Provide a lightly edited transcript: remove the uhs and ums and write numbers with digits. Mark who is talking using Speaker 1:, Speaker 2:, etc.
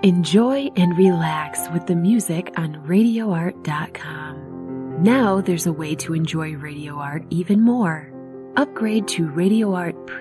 Speaker 1: Enjoy and relax with the music on RadioArt.com. Now there's a way to enjoy Radio Art even more. Upgrade to Radio Art